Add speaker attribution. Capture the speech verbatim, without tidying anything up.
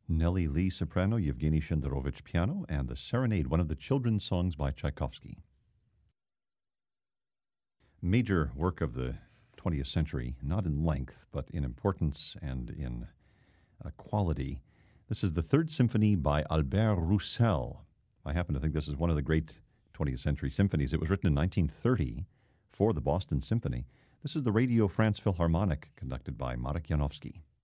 Speaker 1: Nellie Lee soprano, Yevgeny Shenderovich piano, and the Serenade, one of the children's songs by Tchaikovsky. Major work of the twentieth century, not in length, but in importance and in uh, quality. This is the Third Symphony by Albert Roussel. I happen to think this is one of the great twentieth century symphonies. It was written in nineteen thirty for the Boston Symphony. This is the Radio France Philharmonic, conducted by Marek Janowski.